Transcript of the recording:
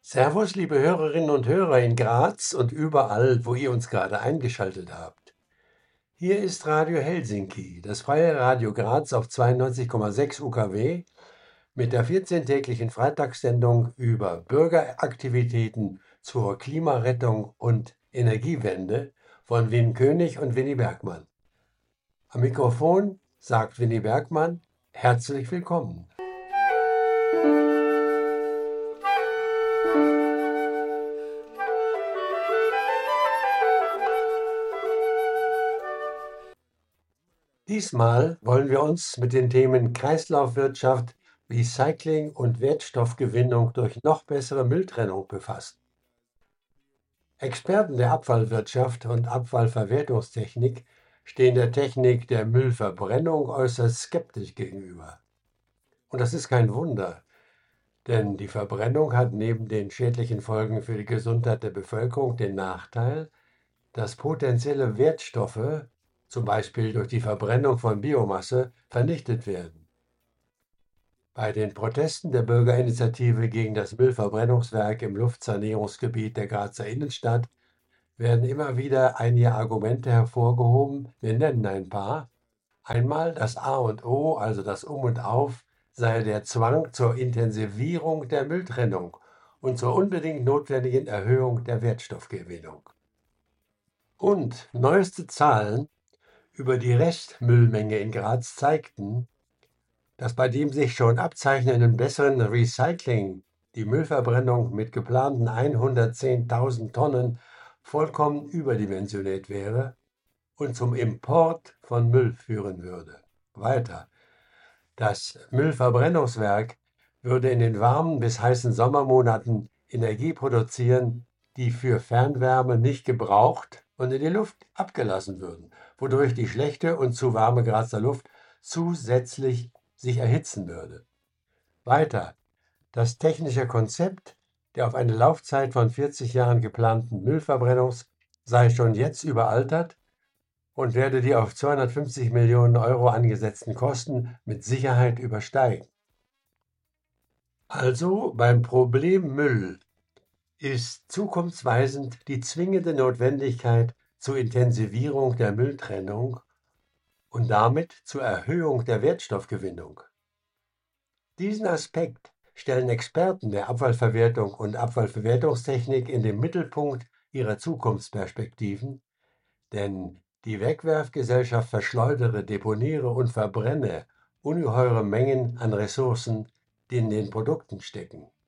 Servus, liebe Hörerinnen und Hörer in Graz und überall, wo ihr uns gerade eingeschaltet habt. Hier ist Radio Helsinki, das freie Radio Graz auf 92,6 UKW mit der 14-täglichen Freitagssendung über Bürgeraktivitäten zur Klimarettung und Energiewende von Wim König und Winnie Bergmann. Am Mikrofon sagt Winnie Bergmann, herzlich willkommen. Diesmal wollen wir uns mit den Themen Kreislaufwirtschaft, Recycling und Wertstoffgewinnung durch noch bessere Mülltrennung befassen. Experten der Abfallwirtschaft und Abfallverwertungstechnik stehen der Technik der Müllverbrennung äußerst skeptisch gegenüber. Und das ist kein Wunder, denn die Verbrennung hat neben den schädlichen Folgen für die Gesundheit der Bevölkerung den Nachteil, dass potenzielle Wertstoffe, zum Beispiel durch die Verbrennung von Biomasse, vernichtet werden. Bei den Protesten der Bürgerinitiative gegen das Müllverbrennungswerk im Luftsanierungsgebiet der Grazer Innenstadt werden immer wieder einige Argumente hervorgehoben. Wir nennen ein paar. Einmal das A und O, also das Um und Auf, sei der Zwang zur Intensivierung der Mülltrennung und zur unbedingt notwendigen Erhöhung der Wertstoffgewinnung. Und neueste Zahlen über die Restmüllmenge in Graz zeigten, dass bei dem sich schon abzeichnenden besseren Recycling die Müllverbrennung mit geplanten 110.000 Tonnen vollkommen überdimensioniert wäre und zum Import von Müll führen würde. Weiter, das Müllverbrennungswerk würde in den warmen bis heißen Sommermonaten Energie produzieren, die für Fernwärme nicht gebraucht und in die Luft abgelassen würden, wodurch die schlechte und zu warme Grazer Luft zusätzlich sich erhitzen würde. Weiter, das technische Konzept der auf eine Laufzeit von 40 Jahren geplanten Müllverbrennungs sei schon jetzt überaltert und werde die auf 250 Millionen Euro angesetzten Kosten mit Sicherheit übersteigen. Also beim Problem Müll ist zukunftsweisend die zwingende Notwendigkeit zur Intensivierung der Mülltrennung und damit zur Erhöhung der Wertstoffgewinnung. Diesen Aspekt stellen Experten der Abfallverwertung und Abfallverwertungstechnik in den Mittelpunkt ihrer Zukunftsperspektiven, denn die Wegwerfgesellschaft verschleudere, deponiere und verbrenne ungeheure Mengen an Ressourcen, die in den Produkten stecken.